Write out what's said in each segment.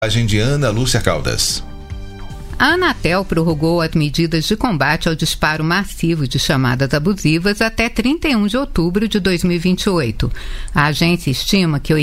De Ana Lúcia Caldas. A Anatel prorrogou as medidas de combate ao disparo massivo de chamadas abusivas até 31 de outubro de 2028. A agência estima que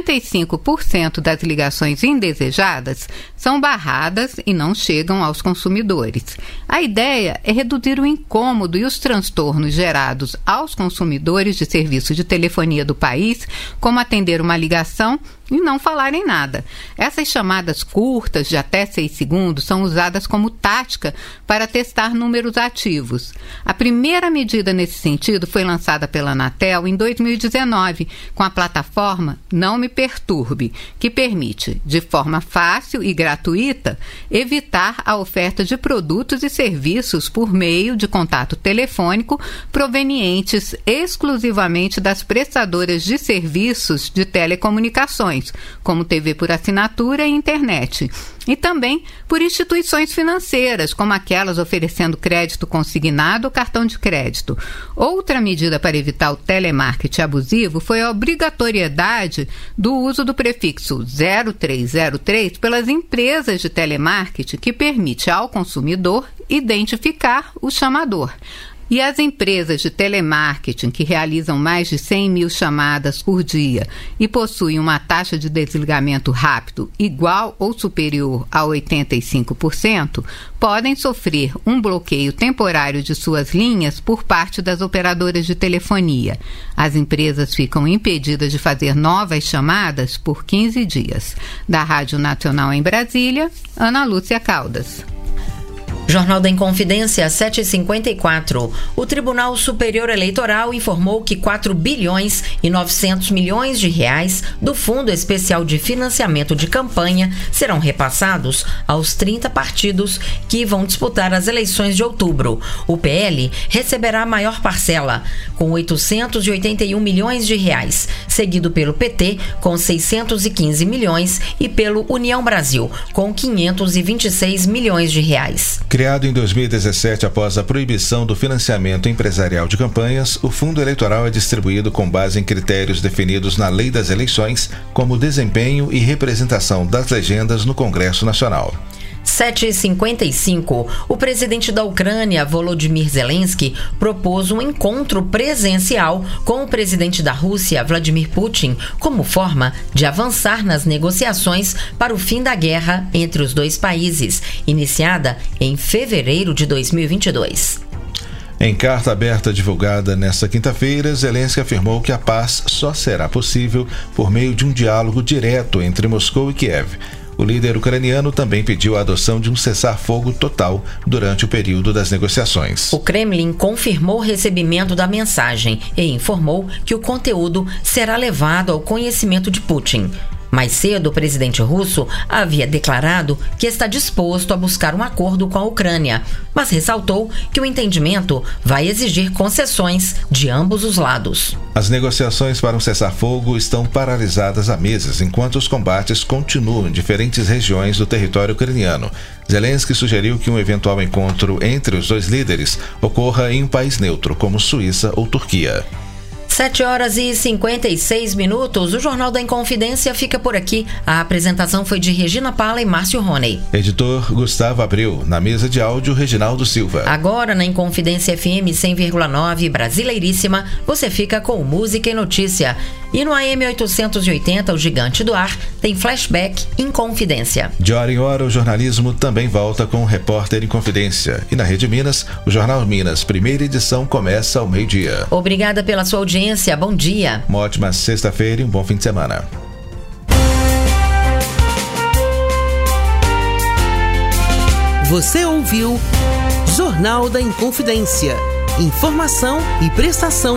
85% das ligações indesejadas são barradas e não chegam aos consumidores. A ideia é reduzir o incômodo e os transtornos gerados aos consumidores de serviço de telefonia do país, como atender uma ligação e não falarem nada. Essas chamadas curtas, de até 6 segundos, são usadas como tática para testar números ativos. A primeira medida nesse sentido foi lançada pela Anatel em 2019, com a plataforma Não Me Perturbe, que permite, de forma fácil e gratuita, evitar a oferta de produtos e serviços por meio de contato telefônico provenientes exclusivamente das prestadoras de serviços de telecomunicações, como TV por assinatura e internet, e também por instituições financeiras, como aquelas oferecendo crédito consignado ou cartão de crédito. Outra medida para evitar o telemarketing abusivo foi a obrigatoriedade do uso do prefixo 0303 pelas empresas de telemarketing, que permite ao consumidor identificar o chamador. E as empresas de telemarketing que realizam mais de 100 mil chamadas por dia e possuem uma taxa de desligamento rápido igual ou superior a 85%, podem sofrer um bloqueio temporário de suas linhas por parte das operadoras de telefonia. As empresas ficam impedidas de fazer novas chamadas por 15 dias. Da Rádio Nacional em Brasília, Ana Lúcia Caldas. Jornal da Inconfidência, 7h54. O Tribunal Superior Eleitoral informou que 4 bilhões e 900 milhões de reais do Fundo Especial de Financiamento de Campanha serão repassados aos 30 partidos que vão disputar as eleições de outubro. O PL receberá a maior parcela, com 881 milhões de reais, seguido pelo PT, com 615 milhões, e pelo União Brasil, com 526 milhões de reais. Criado em 2017 após a proibição do financiamento empresarial de campanhas, o fundo eleitoral é distribuído com base em critérios definidos na Lei das Eleições, como desempenho e representação das legendas no Congresso Nacional. 7h55. O presidente da Ucrânia, Volodymyr Zelensky, propôs um encontro presencial com o presidente da Rússia, Vladimir Putin, como forma de avançar nas negociações para o fim da guerra entre os dois países, iniciada em fevereiro de 2022. Em carta aberta divulgada nesta quinta-feira, Zelensky afirmou que a paz só será possível por meio de um diálogo direto entre Moscou e Kiev. O líder ucraniano também pediu a adoção de um cessar-fogo total durante o período das negociações. O Kremlin confirmou o recebimento da mensagem e informou que o conteúdo será levado ao conhecimento de Putin. Mais cedo, o presidente russo havia declarado que está disposto a buscar um acordo com a Ucrânia, mas ressaltou que o entendimento vai exigir concessões de ambos os lados. As negociações para um cessar-fogo estão paralisadas há meses, enquanto os combates continuam em diferentes regiões do território ucraniano. Zelensky sugeriu que um eventual encontro entre os dois líderes ocorra em um país neutro, como Suíça ou Turquia. 7h56. O Jornal da Inconfidência fica por aqui. A apresentação foi de Regina Pala e Márcio Roney. Editor Gustavo Abreu. Na mesa de áudio, Reginaldo Silva. Agora, na Inconfidência FM 100,9 Brasileiríssima, você fica com Música e Notícia. E no AM 880, o Gigante do Ar, tem Flashback Inconfidência. De hora em hora, o jornalismo também volta com o Repórter Inconfidência. E na Rede Minas, o Jornal Minas, primeira edição, começa ao meio-dia. Obrigada pela sua audiência. Bom dia. Uma ótima sexta-feira e um bom fim de semana. Você ouviu Jornal da Inconfidência. Informação e prestação